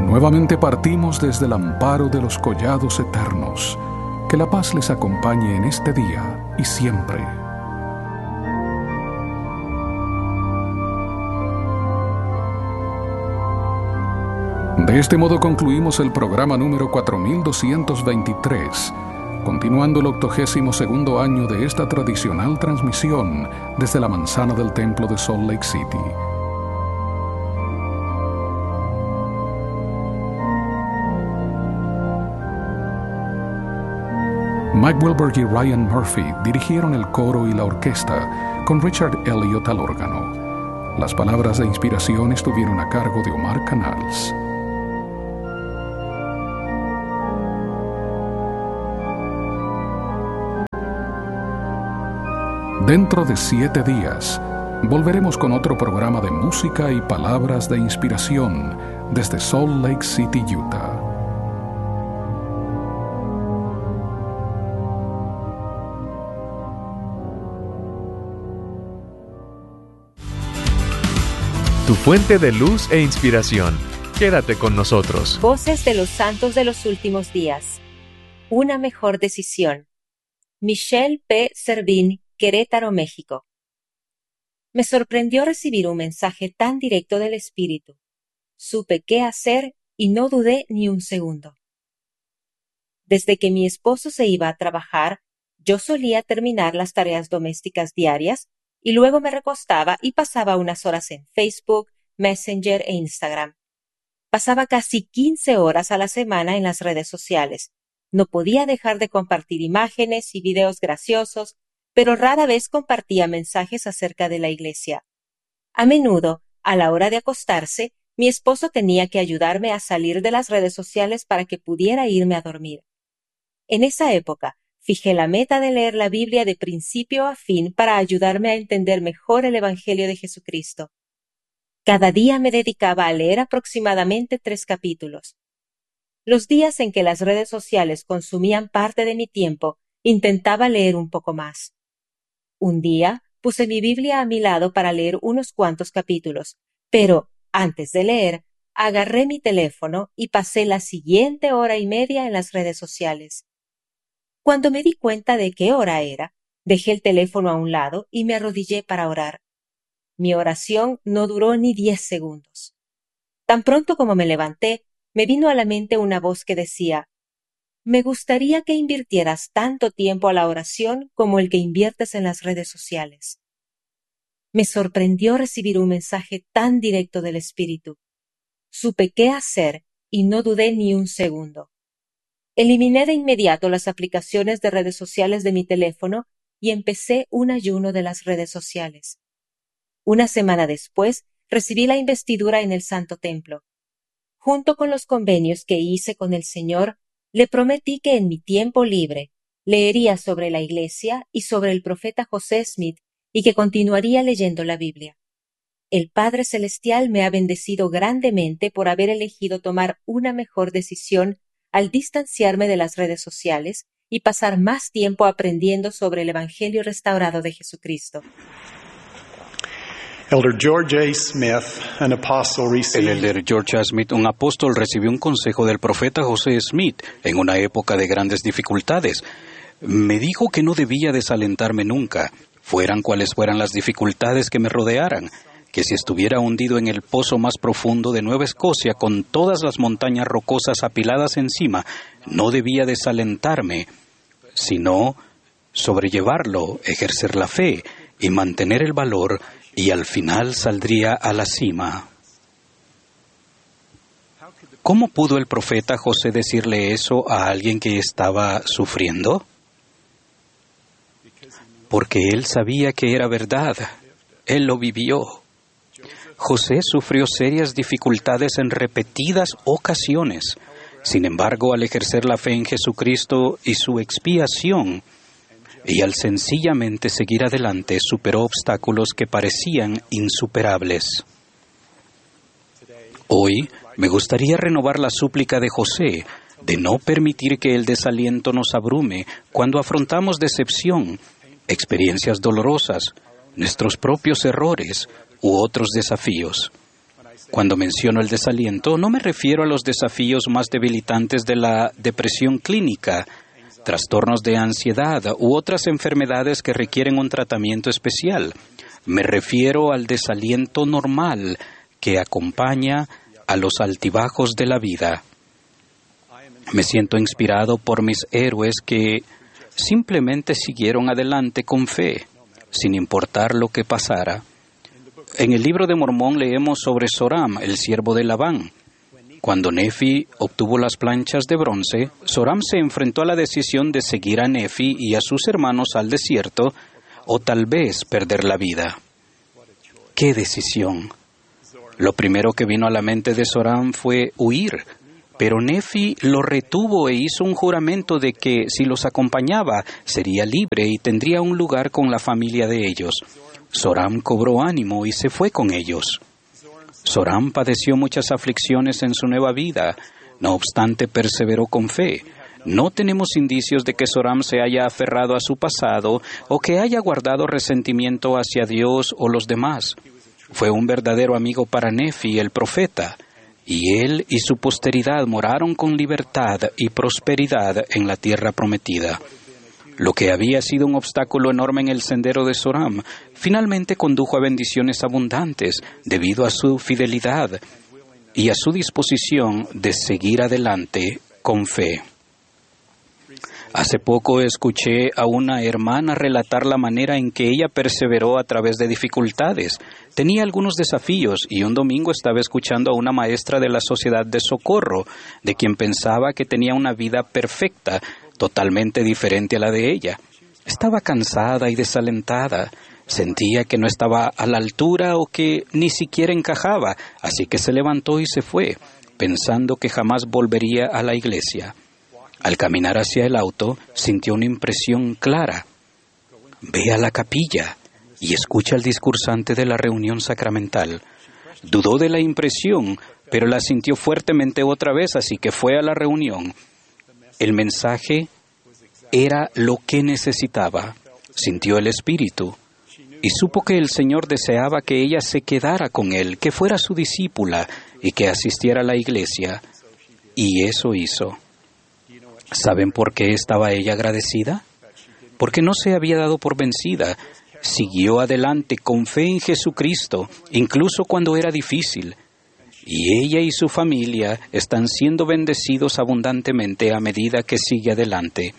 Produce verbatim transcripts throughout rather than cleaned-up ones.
Nuevamente partimos desde el amparo de los collados eternos. Que la paz les acompañe en este día y siempre. De este modo concluimos el programa número cuatro mil doscientos veintitrés, continuando el octogésimo segundo año de esta tradicional transmisión desde la manzana del templo de Salt Lake City. Mike Wilberg y Ryan Murphy dirigieron el coro y la orquesta, con Richard Elliott al órgano. Las palabras de inspiración estuvieron a cargo de Omar Canals. Dentro de siete días, volveremos con otro programa de música y palabras de inspiración desde Salt Lake City, Utah. Tu fuente de luz e inspiración. Quédate con nosotros. Voces de los santos de los últimos días. Una mejor decisión. Michelle P. Servín, Querétaro, México. Me sorprendió recibir un mensaje tan directo del Espíritu. Supe qué hacer y no dudé ni un segundo. Desde que mi esposo se iba a trabajar, yo solía terminar las tareas domésticas diarias y luego me recostaba y pasaba unas horas en Facebook, Messenger e Instagram. Pasaba casi quince horas a la semana en las redes sociales. No podía dejar de compartir imágenes y videos graciosos, pero rara vez compartía mensajes acerca de la iglesia. A menudo, a la hora de acostarse, mi esposo tenía que ayudarme a salir de las redes sociales para que pudiera irme a dormir. En esa época, fijé la meta de leer la Biblia de principio a fin para ayudarme a entender mejor el Evangelio de Jesucristo. Cada día me dedicaba a leer aproximadamente tres capítulos. Los días en que las redes sociales consumían parte de mi tiempo, intentaba leer un poco más. Un día puse mi Biblia a mi lado para leer unos cuantos capítulos, pero, antes de leer, agarré mi teléfono y pasé la siguiente hora y media en las redes sociales. Cuando me di cuenta de qué hora era, dejé el teléfono a un lado y me arrodillé para orar. Mi oración no duró ni diez segundos. Tan pronto como me levanté, me vino a la mente una voz que decía: me gustaría que invirtieras tanto tiempo a la oración como el que inviertes en las redes sociales. Me sorprendió recibir un mensaje tan directo del Espíritu. Supe qué hacer y no dudé ni un segundo. Eliminé de inmediato las aplicaciones de redes sociales de mi teléfono y empecé un ayuno de las redes sociales. Una semana después, recibí la investidura en el Santo Templo. Junto con los convenios que hice con el Señor, le prometí que en mi tiempo libre leería sobre la Iglesia y sobre el profeta José Smith y que continuaría leyendo la Biblia. El Padre Celestial me ha bendecido grandemente por haber elegido tomar una mejor decisión al distanciarme de las redes sociales y pasar más tiempo aprendiendo sobre el Evangelio restaurado de Jesucristo. Elder George A. Smith, an apostle, received... El elder George A. Smith, un apóstol, recibió un consejo del profeta José Smith en una época de grandes dificultades. Me dijo que no debía desalentarme nunca, fueran cuales fueran las dificultades que me rodearan, que si estuviera hundido en el pozo más profundo de Nueva Escocia con todas las montañas rocosas apiladas encima, no debía desalentarme, sino sobrellevarlo, ejercer la fe y mantener el valor, y al final saldría a la cima. ¿Cómo pudo el profeta José decirle eso a alguien que estaba sufriendo? Porque él sabía que era verdad. Él lo vivió. José sufrió serias dificultades en repetidas ocasiones. Sin embargo, al ejercer la fe en Jesucristo y su expiación, y al sencillamente seguir adelante, superó obstáculos que parecían insuperables. Hoy me gustaría renovar la súplica de José de no permitir que el desaliento nos abrume cuando afrontamos decepción, experiencias dolorosas, nuestros propios errores u otros desafíos. Cuando menciono el desaliento, no me refiero a los desafíos más debilitantes de la depresión clínica, trastornos de ansiedad u otras enfermedades que requieren un tratamiento especial. Me refiero al desaliento normal que acompaña a los altibajos de la vida. Me siento inspirado por mis héroes que simplemente siguieron adelante con fe, sin importar lo que pasara. En el libro de Mormón leemos sobre Zoram, el siervo de Labán. Cuando Nefi obtuvo las planchas de bronce, Zoram se enfrentó a la decisión de seguir a Nefi y a sus hermanos al desierto, o tal vez perder la vida. ¡Qué decisión! Lo primero que vino a la mente de Zoram fue huir, pero Nefi lo retuvo e hizo un juramento de que si los acompañaba sería libre y tendría un lugar con la familia de ellos. Zoram cobró ánimo y se fue con ellos. Zoram padeció muchas aflicciones en su nueva vida, no obstante perseveró con fe. No tenemos indicios de que Zoram se haya aferrado a su pasado o que haya guardado resentimiento hacia Dios o los demás. Fue un verdadero amigo para Nefi, el profeta, y él y su posteridad moraron con libertad y prosperidad en la tierra prometida. Lo que había sido un obstáculo enorme en el sendero de Zoram, finalmente condujo a bendiciones abundantes debido a su fidelidad y a su disposición de seguir adelante con fe. Hace poco escuché a una hermana relatar la manera en que ella perseveró a través de dificultades. Tenía algunos desafíos y un domingo estaba escuchando a una maestra de la Sociedad de Socorro, de quien pensaba que tenía una vida perfecta, totalmente diferente a la de ella. Estaba cansada y desalentada. Sentía que no estaba a la altura o que ni siquiera encajaba, así que se levantó y se fue, pensando que jamás volvería a la iglesia. Al caminar hacia el auto, sintió una impresión clara. Ve a la capilla y escucha al discursante de la reunión sacramental. Dudó de la impresión, pero la sintió fuertemente otra vez, así que fue a la reunión. El mensaje era lo que necesitaba. Sintió el Espíritu y supo que el Señor deseaba que ella se quedara con él, que fuera su discípula y que asistiera a la iglesia. Y eso hizo. ¿Saben por qué estaba ella agradecida? Porque no se había dado por vencida. Siguió adelante con fe en Jesucristo, incluso cuando era difícil. Y ella y su familia están siendo bendecidos abundantemente a medida que sigue adelante.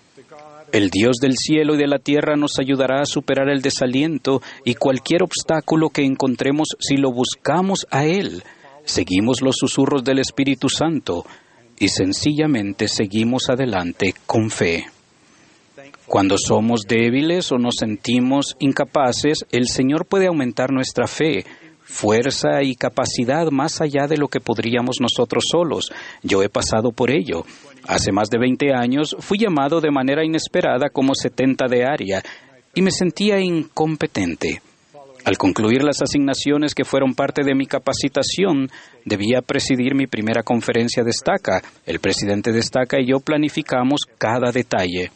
El Dios del cielo y de la tierra nos ayudará a superar el desaliento y cualquier obstáculo que encontremos si lo buscamos a Él. Seguimos los susurros del Espíritu Santo y sencillamente seguimos adelante con fe. Cuando somos débiles o nos sentimos incapaces, el Señor puede aumentar nuestra fe, fuerza y capacidad más allá de lo que podríamos nosotros solos. Yo he pasado por ello. Hace más de veinte años fui llamado de manera inesperada como setenta de área y me sentía incompetente. Al concluir las asignaciones que fueron parte de mi capacitación, debía presidir mi primera conferencia de estaca. El presidente de estaca y yo planificamos cada detalle.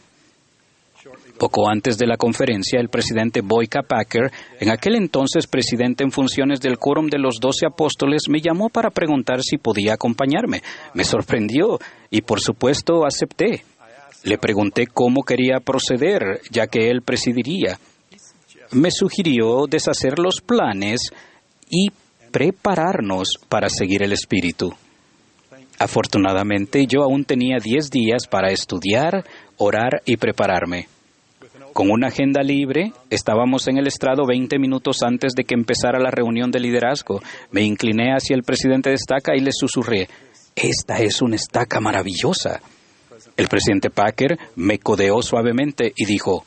Poco antes de la conferencia, el presidente Boyka Packer, en aquel entonces presidente en funciones del Quórum de los Doce Apóstoles, me llamó para preguntar si podía acompañarme. Me sorprendió y, por supuesto, acepté. Le pregunté cómo quería proceder, ya que él presidiría. Me sugirió deshacer los planes y prepararnos para seguir el Espíritu. Afortunadamente, yo aún tenía diez días para estudiar, orar y prepararme. Con una agenda libre, estábamos en el estrado veinte minutos antes de que empezara la reunión de liderazgo. Me incliné hacia el presidente de estaca y le susurré, «Esta es una estaca maravillosa». El presidente Packer me codeó suavemente y dijo,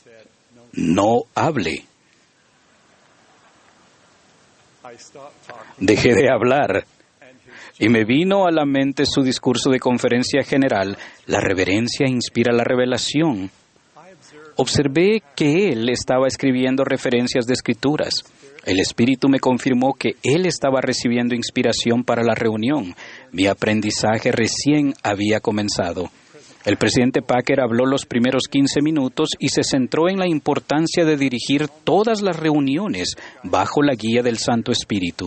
«No hable». Dejé de hablar y me vino a la mente su discurso de conferencia general, «La reverencia inspira la revelación». Observé que él estaba escribiendo referencias de escrituras. El Espíritu me confirmó que él estaba recibiendo inspiración para la reunión. Mi aprendizaje recién había comenzado. El presidente Packer habló los primeros quince minutos y se centró en la importancia de dirigir todas las reuniones bajo la guía del Santo Espíritu.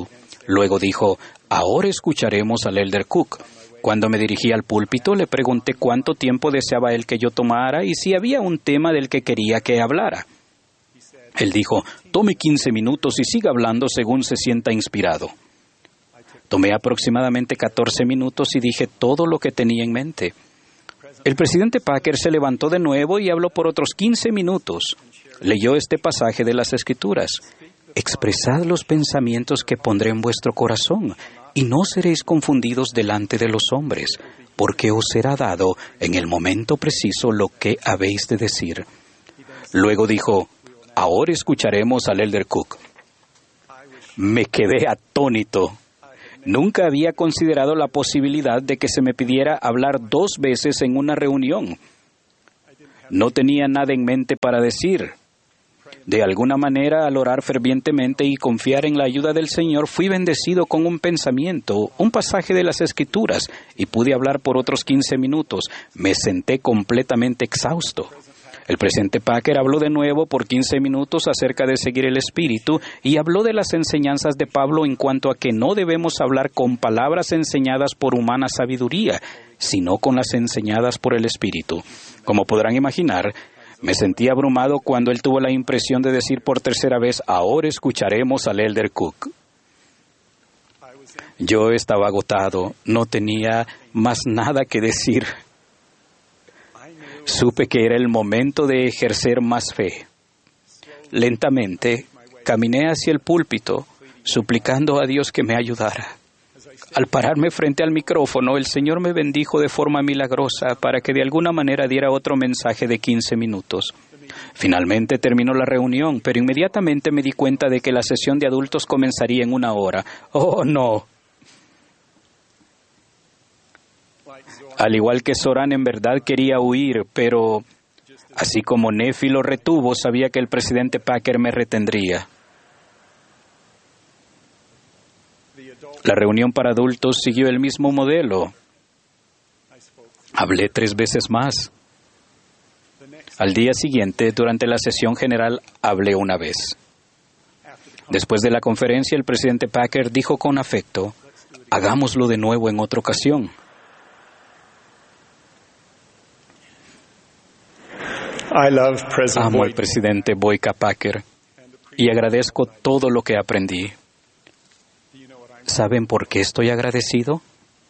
Luego dijo, ahora escucharemos al Elder Cook. Cuando me dirigí al púlpito, le pregunté cuánto tiempo deseaba él que yo tomara y si había un tema del que quería que hablara. Él dijo, tome quince minutos y siga hablando según se sienta inspirado. Tomé aproximadamente catorce minutos y dije todo lo que tenía en mente. El presidente Packer se levantó de nuevo y habló por otros quince minutos. Leyó este pasaje de las Escrituras. Expresad los pensamientos que pondré en vuestro corazón, y no seréis confundidos delante de los hombres, porque os será dado en el momento preciso lo que habéis de decir. Luego dijo, ahora escucharemos al Elder Cook. Me quedé atónito. Nunca había considerado la posibilidad de que se me pidiera hablar dos veces en una reunión. No tenía nada en mente para decir. De alguna manera, al orar fervientemente y confiar en la ayuda del Señor, fui bendecido con un pensamiento, un pasaje de las Escrituras, y pude hablar por otros quince minutos. Me senté completamente exhausto. El presidente Packer habló de nuevo por quince minutos acerca de seguir el Espíritu y habló de las enseñanzas de Pablo en cuanto a que no debemos hablar con palabras enseñadas por humana sabiduría, sino con las enseñadas por el Espíritu. Como podrán imaginar, me sentí abrumado cuando él tuvo la impresión de decir por tercera vez, ahora escucharemos al Elder Cook. Yo estaba agotado, no tenía más nada que decir. Supe que era el momento de ejercer más fe. Lentamente, caminé hacia el púlpito, suplicando a Dios que me ayudara. Al pararme frente al micrófono, el Señor me bendijo de forma milagrosa para que de alguna manera diera otro mensaje de quince minutos. Finalmente terminó la reunión, pero inmediatamente me di cuenta de que la sesión de adultos comenzaría en una hora. ¡Oh, no! Al igual que Zoran, en verdad quería huir, pero así como Nefi lo retuvo, sabía que el presidente Packer me retendría. La reunión para adultos siguió el mismo modelo. Hablé tres veces más. Al día siguiente, durante la sesión general, hablé una vez. Después de la conferencia, el presidente Packer dijo con afecto, hagámoslo de nuevo en otra ocasión. I love President Amo al Boyd. presidente Boyka Packer y agradezco todo lo que aprendí. ¿Saben por qué estoy agradecido?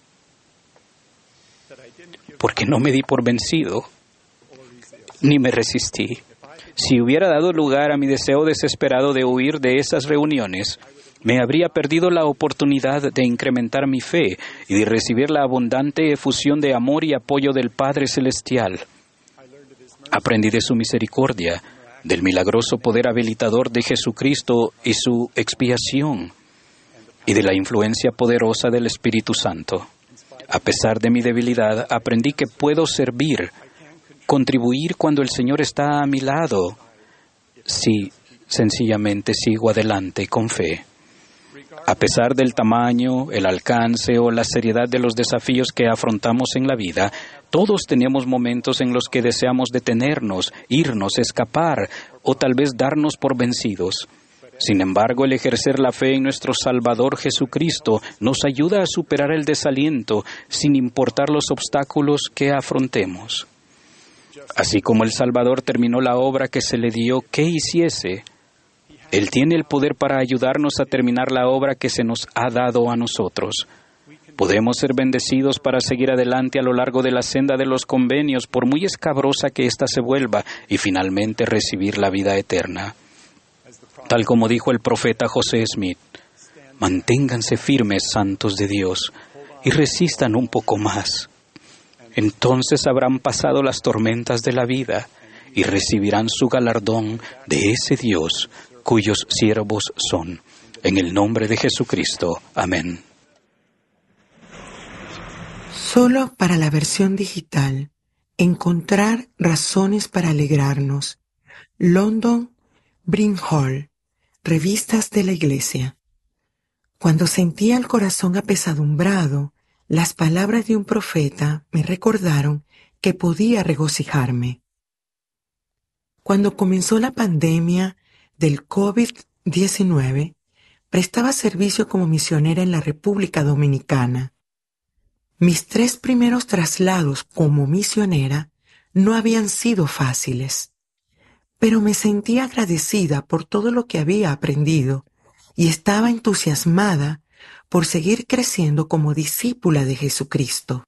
Porque no me di por vencido, ni me resistí. Si hubiera dado lugar a mi deseo desesperado de huir de esas reuniones, me habría perdido la oportunidad de incrementar mi fe y de recibir la abundante efusión de amor y apoyo del Padre Celestial. Aprendí de su misericordia, del milagroso poder habilitador de Jesucristo y su expiación, y de la influencia poderosa del Espíritu Santo. A pesar de mi debilidad, aprendí que puedo servir, contribuir cuando el Señor está a mi lado, si sencillamente sigo adelante con fe. A pesar del tamaño, el alcance o la seriedad de los desafíos que afrontamos en la vida, todos tenemos momentos en los que deseamos detenernos, irnos, escapar o tal vez darnos por vencidos. Sin embargo, el ejercer la fe en nuestro Salvador Jesucristo nos ayuda a superar el desaliento sin importar los obstáculos que afrontemos. Así como el Salvador terminó la obra que se le dio que hiciese, Él tiene el poder para ayudarnos a terminar la obra que se nos ha dado a nosotros. Podemos ser bendecidos para seguir adelante a lo largo de la senda de los convenios, por muy escabrosa que ésta se vuelva, y finalmente recibir la vida eterna. Tal como dijo el profeta José Smith, manténganse firmes, santos de Dios, y resistan un poco más. Entonces habrán pasado las tormentas de la vida y recibirán su galardón de ese Dios cuyos siervos son. En el nombre de Jesucristo. Amén. Solo para la versión digital, encontrar razones para alegrarnos. London, Bringhall, Revistas de la Iglesia. Cuando sentía el corazón apesadumbrado, las palabras de un profeta me recordaron que podía regocijarme. Cuando comenzó la pandemia del COVID diecinueve, prestaba servicio como misionera en la República Dominicana. Mis tres primeros traslados como misionera no habían sido fáciles, pero me sentía agradecida por todo lo que había aprendido y estaba entusiasmada por seguir creciendo como discípula de Jesucristo.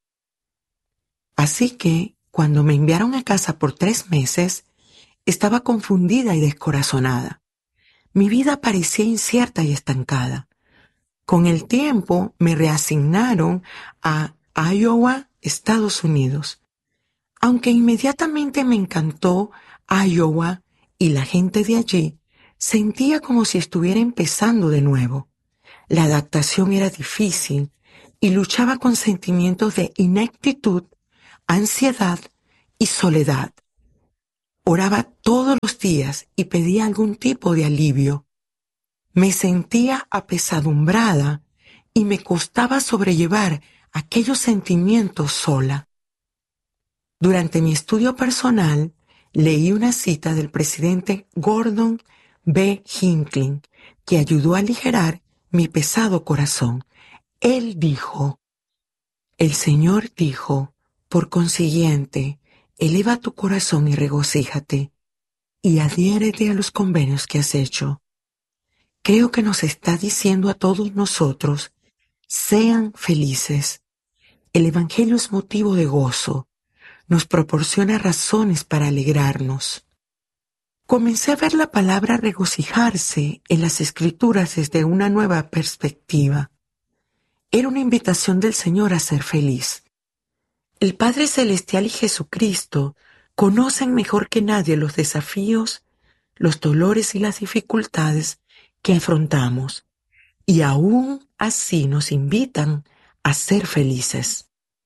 Así que, cuando me enviaron a casa por tres meses, estaba confundida y descorazonada. Mi vida parecía incierta y estancada. Con el tiempo me reasignaron a Iowa, Estados Unidos. Aunque inmediatamente me encantó Iowa y la gente de allí, sentía como si estuviera empezando de nuevo. La adaptación era difícil y luchaba con sentimientos de ineptitud, ansiedad y soledad. Oraba todos los días y pedía algún tipo de alivio. Me sentía apesadumbrada y me costaba sobrellevar aquellos sentimientos sola. Durante mi estudio personal, leí una cita del presidente Gordon B. Hinckley que ayudó a aligerar mi pesado corazón. Él dijo, el Señor dijo, por consiguiente, eleva tu corazón y regocíjate, y adhiérete a los convenios que has hecho. Creo que nos está diciendo a todos nosotros, sean felices. El Evangelio es motivo de gozo, nos proporciona razones para alegrarnos. Comencé a ver la palabra regocijarse en las Escrituras desde una nueva perspectiva. Era una invitación del Señor a ser feliz. El Padre Celestial y Jesucristo conocen mejor que nadie los desafíos, los dolores y las dificultades que afrontamos, y aún así nos invitan a ser felices.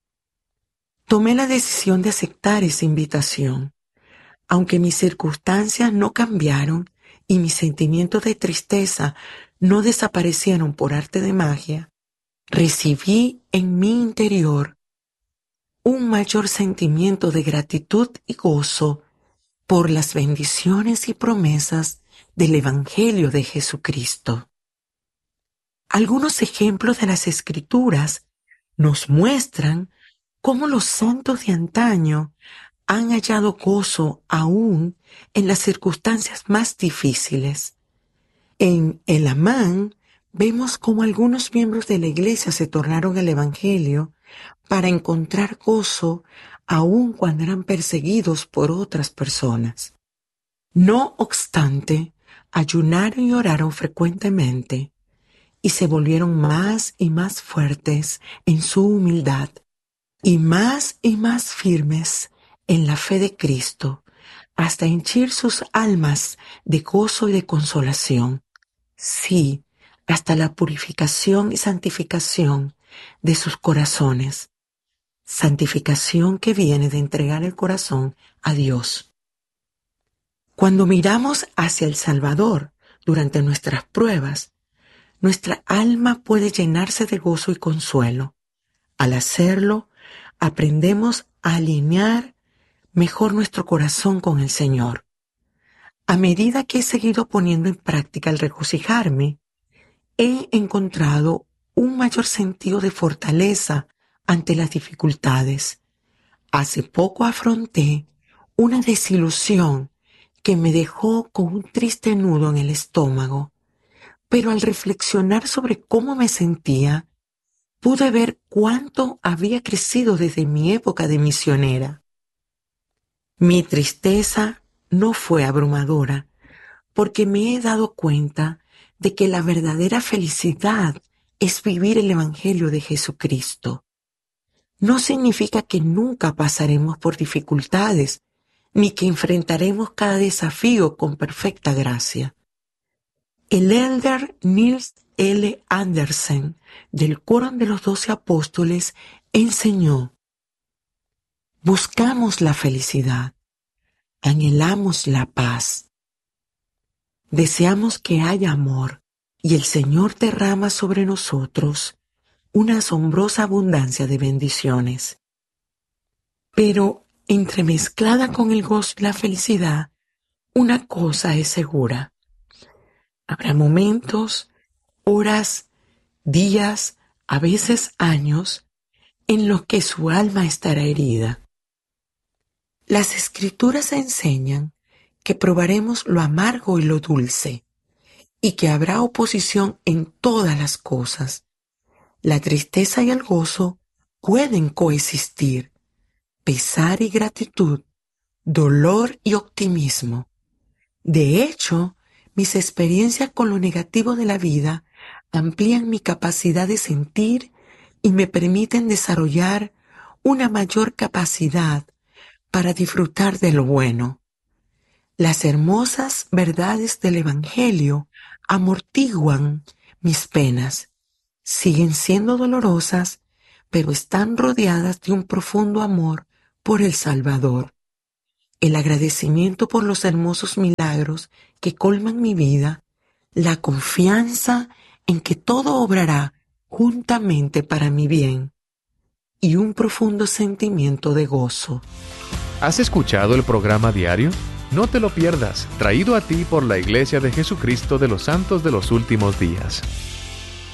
Tomé la decisión de aceptar esa invitación. Aunque mis circunstancias no cambiaron y mis sentimientos de tristeza no desaparecieron por arte de magia, recibí en mi interior un mayor sentimiento de gratitud y gozo por las bendiciones y promesas del Evangelio de Jesucristo. Algunos ejemplos de las Escrituras nos muestran cómo los santos de antaño han hallado gozo aún en las circunstancias más difíciles. En Elamán vemos cómo algunos miembros de la iglesia se tornaron al Evangelio para encontrar gozo aún cuando eran perseguidos por otras personas. No obstante, ayunaron y oraron frecuentemente y se volvieron más y más fuertes en su humildad y más y más firmes en la fe de Cristo, hasta henchir sus almas de gozo y de consolación. Sí, hasta la purificación y santificación de sus corazones. Santificación que viene de entregar el corazón a Dios. Cuando miramos hacia el Salvador durante nuestras pruebas, nuestra alma puede llenarse de gozo y consuelo. Al hacerlo, aprendemos a alinear mejor nuestro corazón con el Señor. A medida que he seguido poniendo en práctica el regocijarme, he encontrado un mayor sentido de fortaleza ante las dificultades. Hace poco afronté una desilusión que me dejó con un triste nudo en el estómago, pero al reflexionar sobre cómo me sentía, pude ver cuánto había crecido desde mi época de misionera. Mi tristeza no fue abrumadora, porque me he dado cuenta de que la verdadera felicidad es vivir el Evangelio de Jesucristo. No significa que nunca pasaremos por dificultades, ni que enfrentaremos cada desafío con perfecta gracia. El elder Niels L. Andersen, del Quórum de los Doce Apóstoles, enseñó: buscamos la felicidad, anhelamos la paz, deseamos que haya amor, y el Señor derrama sobre nosotros una asombrosa abundancia de bendiciones. Pero entremezclada con el gozo y la felicidad, una cosa es segura: habrá momentos horas, días, a veces años, en los que su alma estará herida. Las Escrituras enseñan que probaremos lo amargo y lo dulce, y que habrá oposición en todas las cosas. La tristeza y el gozo pueden coexistir, pesar y gratitud, dolor y optimismo. De hecho, mis experiencias con lo negativo de la vida amplían mi capacidad de sentir y me permiten desarrollar una mayor capacidad para disfrutar de lo bueno. Las hermosas verdades del Evangelio amortiguan mis penas. Siguen siendo dolorosas, pero están rodeadas de un profundo amor por el Salvador. El agradecimiento por los hermosos milagros que colman mi vida, la confianza en que todo obrará juntamente para mi bien y un profundo sentimiento de gozo. ¿Has escuchado el programa diario? No te lo pierdas, traído a ti por la Iglesia de Jesucristo de los Santos de los Últimos Días.